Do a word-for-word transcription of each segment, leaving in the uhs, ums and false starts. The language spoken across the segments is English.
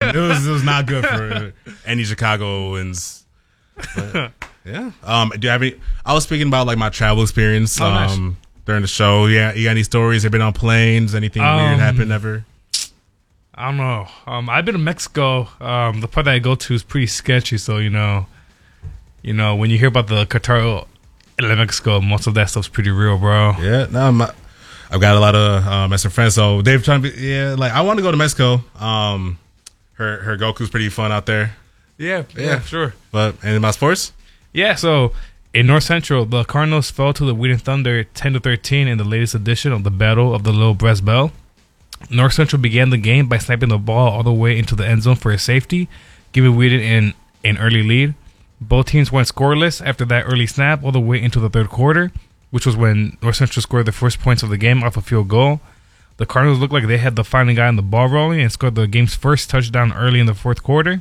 It was it was not good for any Chicagoans. But, yeah. Um. Do you have any? I was speaking about like my travel experience. Oh, nice. Um. During the show. Yeah. You got any stories? Have been on planes? Anything Um, weird happened ever? I don't know. Um, I've been to Mexico. Um, the part that I go to is pretty sketchy. So you know, you know, when you hear about the Qatar in Mexico, most of that stuff's pretty real, bro. Yeah. No. I'm not, I've got a lot of uh, Mexican friends, so they've trying to be. Yeah. Like I want to go to Mexico. Um. Her her Goku's pretty fun out there. Yeah, yeah, Yeah. sure. But any about sports? Yeah, so in North Central, the Cardinals fell to the Wheaton Thunder ten to thirteen in the latest edition of the Battle of the Little Brass Bell. North Central began the game by sniping the ball all the way into the end zone for a safety, giving Wheaton an, an early lead. Both teams went scoreless after that early snap all the way into the third quarter, which was when North Central scored the first points of the game off a field goal. The Cardinals looked like they had the final guy on the ball rolling and scored the game's first touchdown early in the fourth quarter.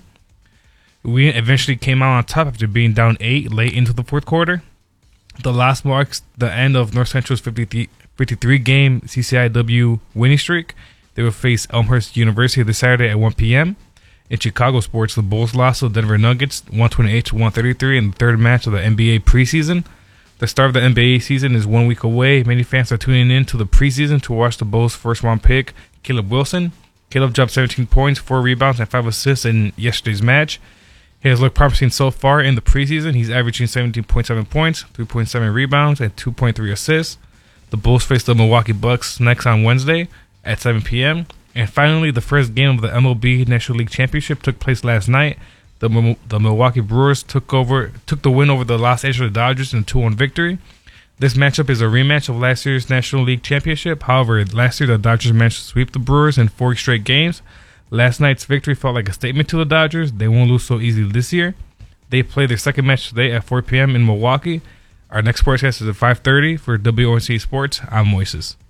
We eventually came out on top after being down eight late into the fourth quarter. The loss marks the end of North Central's fifty-three game C C I W winning streak. They will face Elmhurst University this Saturday at one p.m. In Chicago sports, the Bulls lost to the Denver Nuggets one twenty-eight to one thirty-three in the third match of the N B A preseason. The start of the N B A season is one week away. Many fans are tuning in to the preseason to watch the Bulls' first-round pick, Caleb Wilson. Caleb dropped seventeen points, four rebounds, and five assists in yesterday's match. He has looked promising so far in the preseason. He's averaging seventeen point seven points, three point seven rebounds, and two point three assists. The Bulls face the Milwaukee Bucks next on Wednesday at seven p.m. And finally, the first game of the M L B National League Championship took place last night. The the Milwaukee Brewers took over took the win over the Los Angeles Dodgers in a two one victory. This matchup is a rematch of last year's National League Championship. However, last year the Dodgers managed to sweep the Brewers in four straight games. Last night's victory felt like a statement to the Dodgers. They won't lose so easily this year. They play their second match today at four p.m. in Milwaukee. Our next sportscast is at five thirty for W O N C Sports. I'm Moises.